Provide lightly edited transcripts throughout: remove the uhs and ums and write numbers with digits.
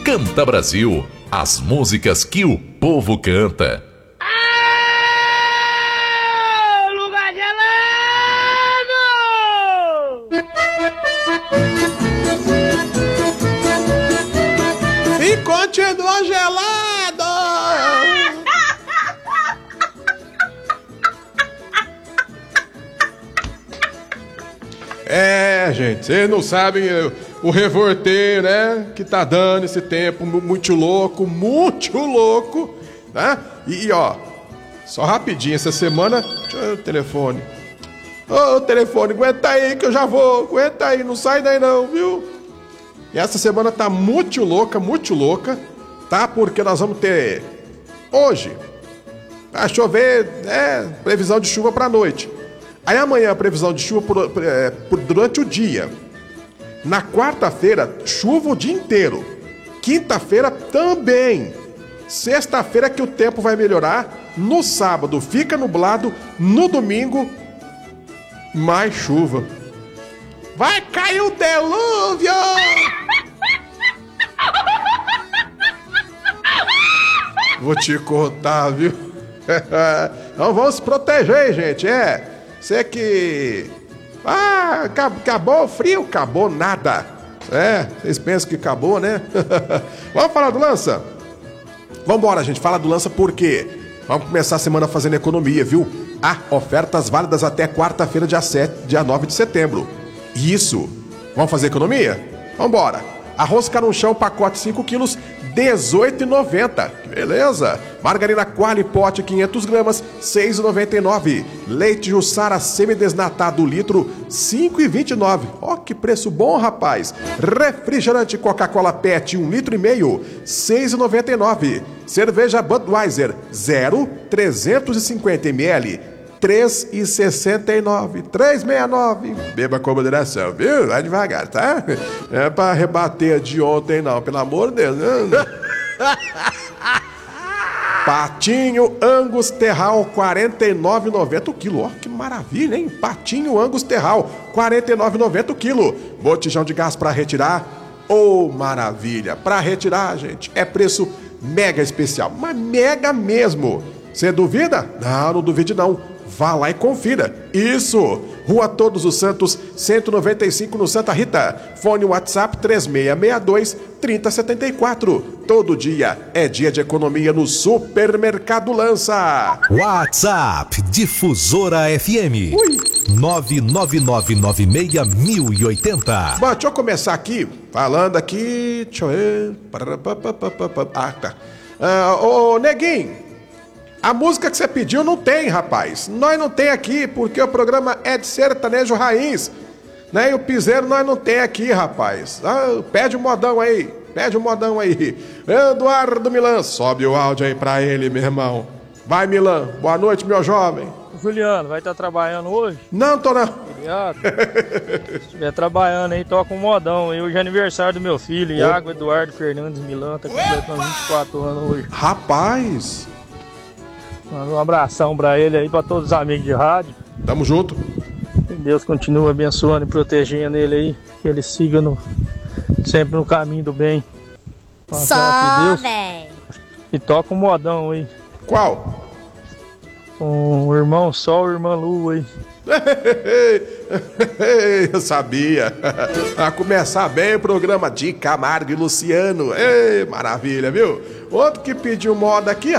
Canta Brasil, as músicas que o povo canta. Lugar gelado! E continua gelado! Gente, vocês não sabem o revolteio, né? Que tá dando esse tempo muito louco, né? E ó, só rapidinho, essa semana. Deixa eu ver o telefone. Ô, telefone, aguenta aí que eu já vou. Aguenta aí, não sai daí não, viu? E essa semana tá muito louca, tá? Porque nós vamos ter hoje, vai chover, previsão de chuva pra noite. Aí amanhã a previsão de chuva durante o dia. Na quarta-feira, chuva o dia inteiro. Quinta-feira também. Sexta-feira que o tempo vai melhorar. No sábado fica nublado. No domingo, mais chuva. Vai cair o delúvio! Vou te contar, viu? Então vamos se proteger, gente. Você que... acabou o frio? Acabou nada. Vocês pensam que acabou, né? Vamos falar do Lança? Vambora, gente. Fala do Lança por quê? Vamos começar a semana fazendo economia, viu? Ofertas válidas até quarta-feira, dia 9 de setembro. Isso. Vamos fazer economia? Vambora. Arroz carunchão, pacote 5 quilos, R$18,90. Beleza? Margarina Qualy, pote 500 gramas, R$6,99. Leite Jussara semidesnatado, litro, R$5,29. Ó, que preço bom, rapaz. Refrigerante Coca-Cola PET, 1,5 litro, R$6,99. Cerveja Budweiser, 350 ml, R$3,69. R$3,69. Beba com moderação, viu? Vai devagar, tá? Não é pra rebater de ontem, não. Pelo amor de Deus. Patinho Angus Terral, R$49,90 o quilo. Ó, que maravilha, hein? Patinho Angus Terral, R$49,90 o quilo. Botijão de gás pra retirar. Maravilha. Pra retirar, gente, é preço mega especial. Mas mega mesmo. Você duvida? Não duvide não. Vá lá e confira. Isso! Rua Todos os Santos, 195 no Santa Rita. Fone WhatsApp 3672-3074. Todo dia é dia de economia no Supermercado Lança. WhatsApp Difusora FM 999961080. Bom, deixa eu começar aqui, falando aqui. Deixa eu ver. Tá. Ô, Neguinho. A música que você pediu não tem, rapaz. Nós não tem aqui, porque o programa é de sertanejo raiz, né? E o piseiro nós não tem aqui, rapaz. Pede um modão aí. Eduardo Milan, sobe o áudio aí pra ele, meu irmão. Vai, Milan. Boa noite, meu jovem. Juliano, vai estar trabalhando hoje? Não, tô não. Feriado? Se estiver trabalhando aí, toca um modão. Hoje é aniversário do meu filho, Iago Eduardo Fernandes Milan, tá completando 24 anos hoje. Rapaz. Manda um abração pra ele aí, pra todos os amigos de rádio. Tamo junto. Que Deus continue abençoando e protegendo ele aí. Que ele siga sempre no caminho do bem. Só, véi. E toca um modão aí. Qual? Com o irmão Sol e irmã Lua aí. Eu sabia. A começar bem o programa de Camargo e Luciano. Ei, maravilha, viu? Outro que pediu moda aqui,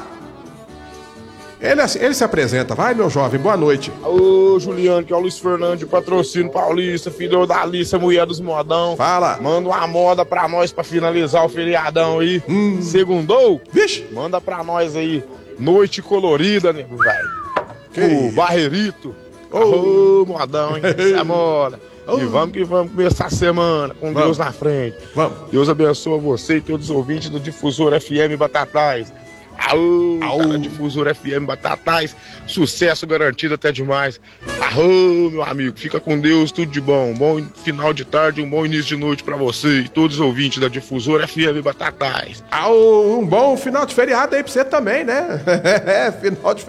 Ele se apresenta, vai, meu jovem, boa noite. Ô, Juliano, que é o Luiz Fernando de Patrocínio Paulista, filho da Alice, mulher dos modão. Fala. Manda uma moda pra nós pra finalizar o feriadão aí. Segundou? Vixe. Manda pra nós aí, Noite Colorida, nego, velho. O Barreirito. Ô, modão, hein? Isso é moda. E vamos que vamos começar a semana com Deus na frente. Vamos. Deus abençoe você e todos os ouvintes do Difusor FM Batatais. Cara, Difusor FM Batatais, sucesso garantido até demais. Meu amigo, fica com Deus, tudo de bom. Bom final de tarde, um bom início de noite pra você e todos os ouvintes da Difusor FM Batatais. Um bom final de feriado aí pra você também, né? Final de